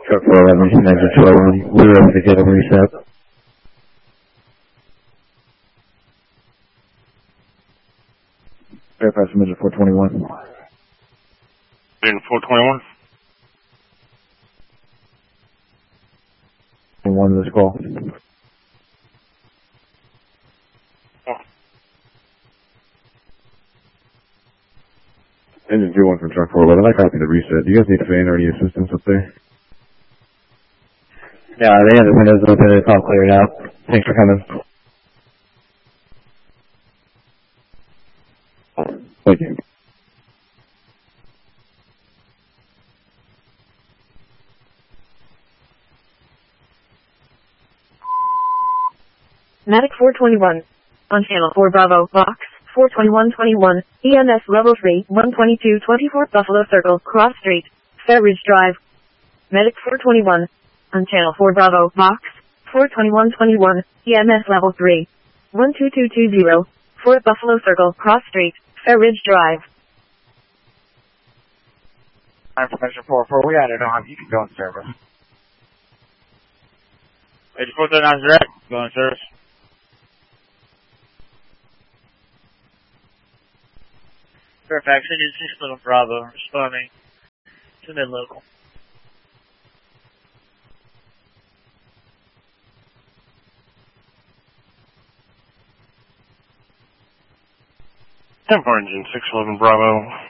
Truck 411, engine 201, we're ready to get a reset. Fairfax from engine 421. Engine 421? One this call. Engine 21 from truck 411, I copied the reset. Do you guys need fan or any assistance up there? Yeah, the other windows open, it's all cleared out. Thanks for coming. Thank you. Medic 421. On channel 4 Bravo, box 42121, EMS level 3, 12224 Buffalo Circle, Cross Street, Fair Ridge Drive. Medic 421. On channel 4 Bravo, box 42121, EMS level 3, 12220, 4 Buffalo Circle, Cross Street, Fair Ridge Drive. Information 44, we got it on. You can go in service. 8439 direct, go in service. Fairfax, engine 611 Bravo, responding to mid-local. Engine 611 Bravo.